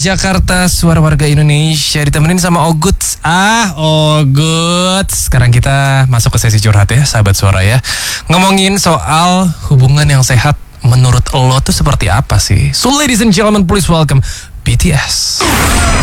Jakarta, suara warga Indonesia, ditemenin sama Ogut. Ogut. Sekarang kita masuk ke sesi curhat ya, sahabat suara ya. Ngomongin soal hubungan yang sehat menurut lo tuh seperti apa sih? So ladies and gentlemen, please welcome BTS.